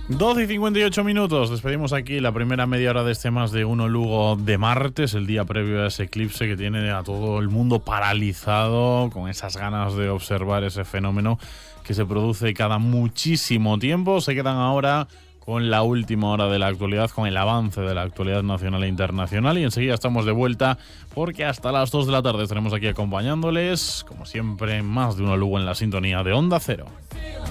12:58. Despedimos aquí la primera media hora de este Más de Uno Lugo de martes, el día previo a ese eclipse que tiene a todo el mundo paralizado, con esas ganas de observar ese fenómeno que se produce cada muchísimo tiempo. Se quedan ahora con la última hora de la actualidad, con el avance de la actualidad nacional e internacional, y enseguida estamos de vuelta porque hasta las 2 de la tarde estaremos aquí acompañándoles, como siempre, Más de Uno Lugo en la sintonía de Onda Cero.